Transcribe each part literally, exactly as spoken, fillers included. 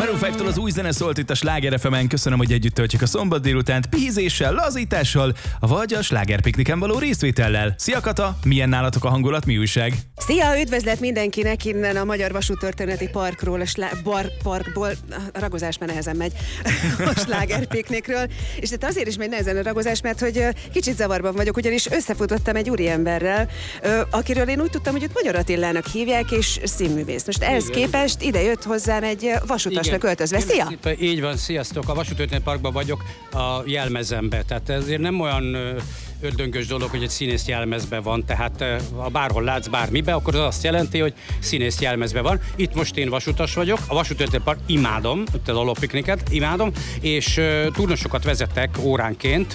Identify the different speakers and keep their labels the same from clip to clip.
Speaker 1: Maroon öttől az új zene szólt itt a Sláger ef emen. Köszönöm, hogy együtt töltjük a szombat délutánt pihizéssel, lazítással, vagy a slágerpikniken való részvétellel. Szia Kata, milyen nálatok a hangulat, mi újság?
Speaker 2: Szia, üdvözlet mindenkinek innen a Magyar Vasúttörténeti Parkról, a slá- bar- parkból, a ragozás már nehezen megy, a slágerpiknikről. És itt azért is megy nehezen a ragozás, mert hogy kicsit zavarban vagyok, ugyanis összefutottam egy úriemberrel, akiről én úgy tudtam, hogy őt Magyar Attilának hívják, és színművész. Most ehhez
Speaker 3: Igen.
Speaker 2: képest ide jött hozzám egy vasutasnak öltözve. Szia!
Speaker 3: Szépen, így van, sziasztok! A Vasúttörténeti Parkban vagyok a jelmezembe, tehát ezért nem olyan ördöngös dolog, hogy egy színész jelmezbe van, tehát ha bárhol látsz bármibe, akkor az azt jelenti, hogy színész jelmezbe van. Itt most én vasutas vagyok, a Vasúttörténeti Park imádom, itt a lolopikniket imádom, és uh, turnusokat vezetek óránként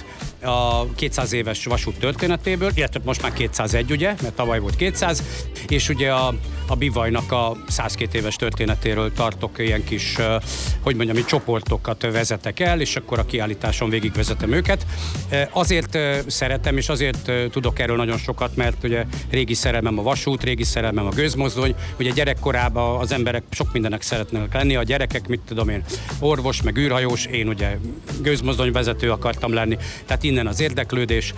Speaker 3: a kétszáz éves vasút történetéből, illetve most már kétszázegy, ugye, mert tavaly volt kétszáz, és ugye a, a Bivajnak a százkét éves történetéről tartok ilyen kis, uh, hogy mondjam, így csoportokat vezetek el, és akkor a kiállításon végigvezetem őket. Uh, azért uh, szeretem, és azért uh, tudok erről nagyon sokat, mert ugye régi szerelmem a vasút, régi szerelmem a gőzmozdony, ugye gyerekkorában az emberek sok mindenek szeretnek lenni, a gyerekek, mit tudom én, orvos, meg űrhajós, én ugye gőzmozdonyvezető akartam lenni, tehát innen az érdeklődés,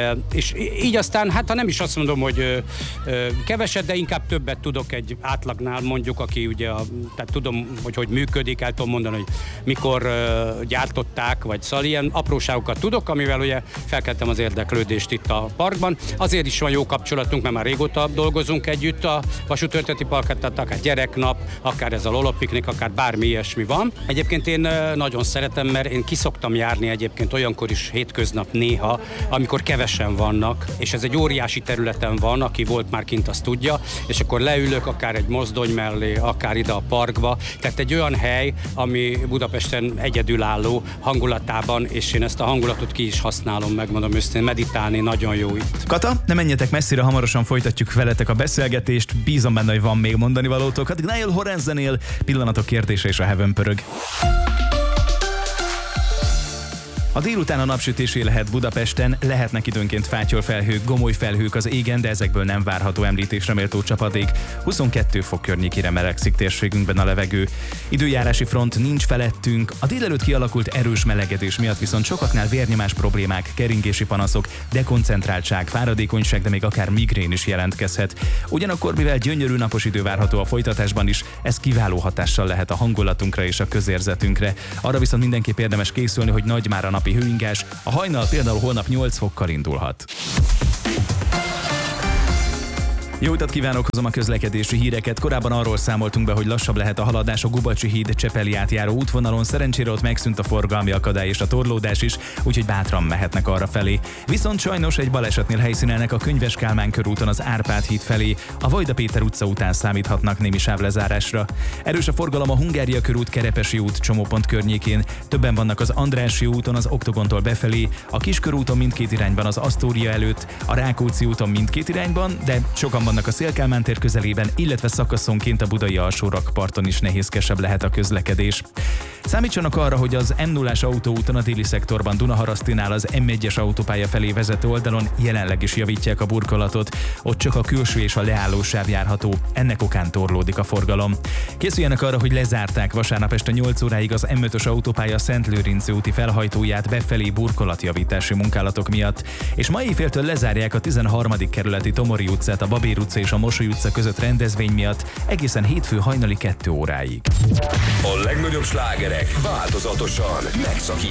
Speaker 3: és így aztán, hát ha nem is azt mondom, hogy keveset, de inkább többet tudok egy átlagnál, mondjuk, aki ugye, a, tehát tudom, hogy hogy működik, el tudom mondani, hogy mikor gyártották, vagy szóval ilyen apróságokat tudok, amivel ugye felkeltem az érdeklődést itt a parkban. Azért is van jó kapcsolatunk, mert már régóta dolgozunk együtt a Vasúttörténeti Parkot, tehát akár gyereknap, akár ez a lolopiknik, akár bármi ilyesmi van. Egyébként én nagyon szeretem, mert én kiszoktam járni egyébként olyankor is hétköznap néha, amikor kevesen vannak, és ez egy óriási területen van, aki volt már kint, azt tudja, és akkor leülök akár egy mozdony mellé, akár ide a parkba, tehát egy olyan hely, ami Budapesten egyedülálló hangulatában, és én ezt a hangulatot ki is használom, megmondom őszintén, meditálni nagyon jó itt.
Speaker 1: Kata, ne menjetek messzire, hamarosan folytatjuk veletek a beszélgetést, bízom benne, hogy van még mondani valótok. Addig Niall Horan zenél, pillanatok kérdése és a Heaven pörög. A délután a napsütésé lehet Budapesten, lehetnek időnként fátyolfelhők, gomoly felhők az égen, de ezekből nem várható említésre méltó csapadék. huszonkettő fok környékére melegszik térségünkben a levegő. Időjárási front nincs felettünk, a délelőtt kialakult erős melegedés miatt viszont sokaknál vérnyomás problémák, keringési panaszok, dekoncentráltság, fáradékonyság, de még akár migrén is jelentkezhet. Ugyanakkor, mivel gyönyörű napos idő várható a folytatásban is, ez kiváló hatással lehet a hangulatunkra és a közérzetünkre. Arra viszont mindenképp érdemes készülni, hogy nagy már a napi hőingás, a hajnal például holnap nyolc fokkal indulhat. Jó utat kívánok, hozom a közlekedési híreket. Korábban arról számoltunk be, hogy lassabb lehet a haladás a Gubacsi híd Csepeli átjáró útvonalon. Szerencsére ott megszűnt a forgalmi akadály és a torlódás is, úgyhogy bátran mehetnek arra felé. Viszont sajnos egy balesetnél helyszínelnek a Könyves Kálmán körúton az Árpád híd felé. A Vajda Péter utca után számíthatnak némi sávlezárásra. Erős a forgalom a Hungária körút, Kerepesi út csomópont környékén. Többen vannak az Andrássy úton az Oktogontól befelé, a Kiskörúton mindkét irányban az Asztória előtt, a Rákóczi úton mindkét irányban, de sokan vannak a Széll-Kálmán tér közelében, illetve szakaszonként a budai alsórakparton is nehézkesebb lehet a közlekedés. Számítsanak arra, hogy az em nullás autóúton a déli szektorban Dunaharasztinál az em egyes autópálya felé vezető oldalon jelenleg is javítják a burkolatot. Ott csak a külső és a leállósáv járható, ennek okán torlódik a forgalom. Készüljenek arra, hogy lezárták vasárnap este nyolc óráig az em ötös autópálya Szentlőrinci úti felhajtóját befelé burkolatjavítási munkálatok miatt, és ma éjféltől lezárják a tizenharmadik kerületi Tomori utcát a Babér utca és a Mosoly utca között rendezvény miatt egészen hétfő hajnali kettő óráig.
Speaker 4: A legnagyobb slágerek változatosan megszakít.